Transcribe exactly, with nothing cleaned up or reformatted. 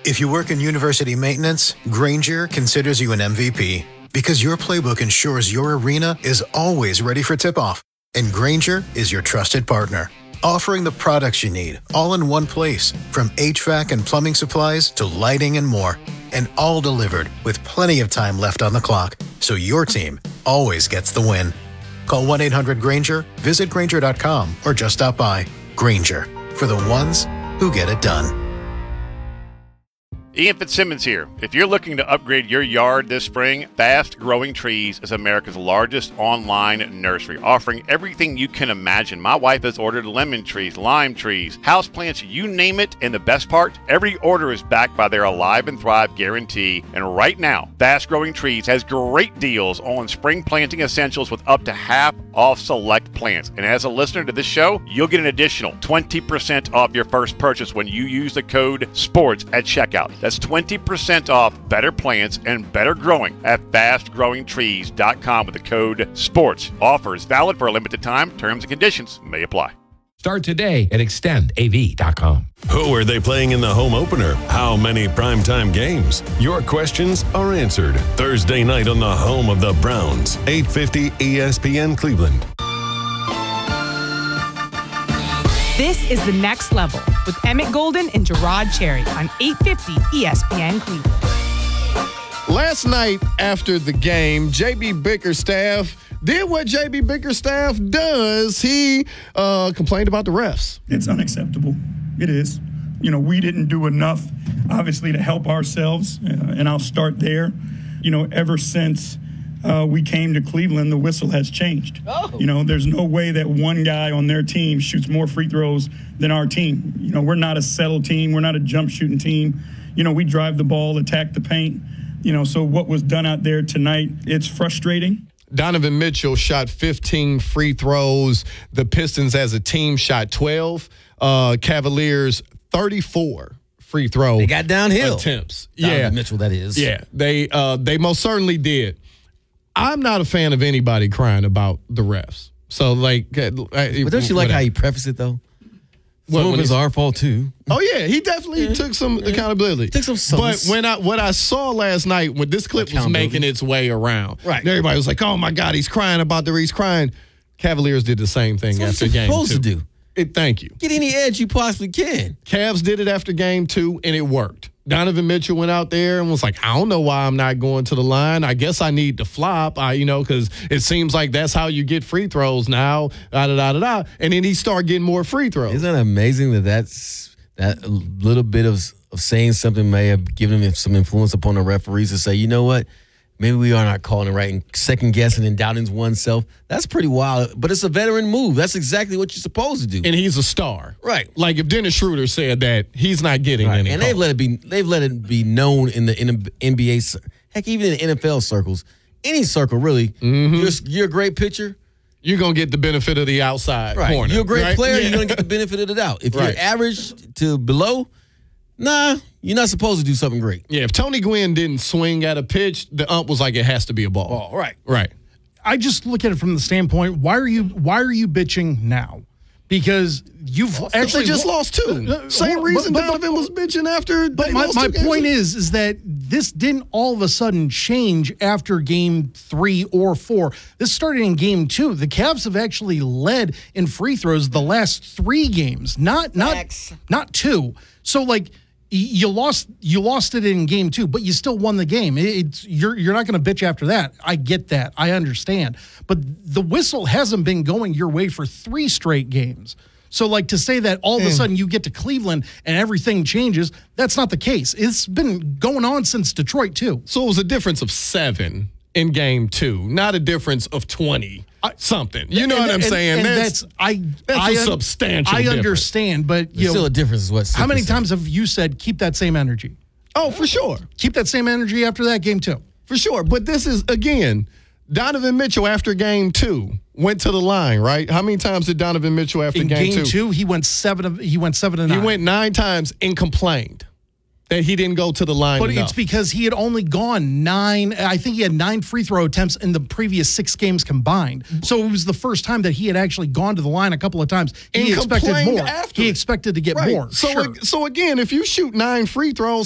If you work in university maintenance, Grainger considers you an M V P because your playbook ensures your arena is always ready for tip-off. And Grainger is your trusted partner, offering the products you need all in one place, from H V A C and plumbing supplies to lighting and more. And all delivered with plenty of time left on the clock, so your team always gets the win. Call one eight hundred Grainger, visit Grainger dot com, or just stop by. Grainger, for the ones who get it done. Ian Fitzsimmons here. If you're looking to upgrade your yard this spring, Fast Growing Trees is America's largest online nursery, offering everything you can imagine. My wife has ordered lemon trees, lime trees, houseplants, you name it. And the best part, every order is backed by their Alive and Thrive guarantee. And right now, Fast Growing Trees has great deals on spring planting essentials with up to half off select plants. And as a listener to this show, you'll get an additional twenty percent off your first purchase when you use the code SPORTS at checkout. That's twenty percent off better plants and better growing at fast growing trees dot com with the code SPORTS. Offers valid for a limited time. Terms and conditions may apply. Start today at extend A V dot com. Who are they playing in the home opener? How many primetime games? Your questions are answered Thursday night on the home of the Browns, eight fifty E S P N Cleveland. This is The Next Level with Emmett Golden and Gerard Cherry on eight fifty E S P N Cleveland. Last night after the game, J B Bickerstaff did what J B Bickerstaff does. He uh, complained about the refs. It's unacceptable. It is. You know, we didn't do enough, obviously, to help ourselves, uh, and I'll start there. You know, ever since uh, we came to Cleveland, the whistle has changed. Oh. You know, there's no way that one guy on their team shoots more free throws than our team. You know, we're not a settle team. We're not a jump shooting team. You know, we drive the ball, attack the paint. You know, so what was done out there tonight, it's frustrating. Donovan Mitchell shot fifteen free throws. The Pistons as a team shot twelve. Uh, Cavaliers thirty-four free throw They got downhill attempts. Donovan yeah, Mitchell, that is. Yeah, they uh, they most certainly did. I'm not a fan of anybody crying about the refs. So like, but don't you like how he prefaced it though? What, Some of it's our fault too. Oh yeah, he definitely yeah. took some yeah. accountability. Took some solace. But when I what I saw last night when this clip was making its way around, right? And everybody was like, "Oh my God, he's crying about the he's crying." Cavaliers did the same thing That's after what game two. Supposed to do. It, thank you. Get any edge you possibly can. Cavs did it after game two, and it worked. Donovan Mitchell went out there and was like, I don't know why I'm not going to the line. I guess I need to flop, I, you know, because it seems like that's how you get free throws now, da-da-da-da-da. And then he started getting more free throws. Isn't that amazing that that's, that little bit of, of saying something may have given him some influence upon the referees to say, you know what, maybe we are not calling it right and second-guessing and doubting oneself. That's pretty wild, but it's a veteran move. That's exactly what you're supposed to do. And he's a star. Right. Like if Dennis Schroeder said that, he's not getting right. any And call. they've let it be they've let it be known in the N B A, heck, even in N F L circles, any circle really, mm-hmm. you're, you're a great pitcher. You're going to get the benefit of the outside right. corner. You're a great right? player, yeah. you're going to get the benefit of the doubt. If right. you're average to below, nah, you're not supposed to do something great. Yeah, if Tony Gwynn didn't swing at a pitch, the ump was like, it has to be a ball. Ball, right. Right. I just look at it from the standpoint, why are you why are you bitching now? Because you've well, actually they just lo- lost two. Uh, Same reason but, but, Donovan was bitching after. But my, my point is, is that this didn't all of a sudden change after game three or four. This started in game two. The Cavs have actually led in free throws the last three games, not not Max. not two. So like. You lost. You lost it in game two, but you still won the game. It's you're you're not going to bitch after that. I get that. I understand. But the whistle hasn't been going your way for three straight games. So, like to say that all of a sudden you get to Cleveland and everything changes, that's not the case. It's been going on since Detroit too. So it was a difference of seven in game two, not a difference of twenty. Something. You know and, what I'm and, saying? And that's, that's I. That's I, a substantial I difference. understand, but you There's know, still a difference. Is what? How many times have you said keep that same energy? Oh, for sure. Keep that same energy after that game too. For sure. But this is again, Donovan Mitchell after game two went to the line, right? How many times did Donovan Mitchell after in game, game two? two? He went seven. Of, he went seven and nine. He went nine times and complained that he didn't go to the line But enough. it's because he had only gone nine. I think he had nine free throw attempts in the previous six games combined. So it was the first time that he had actually gone to the line a couple of times. He and expected more. After he it. expected to get right. more. So, sure. so again, if you shoot nine free throws,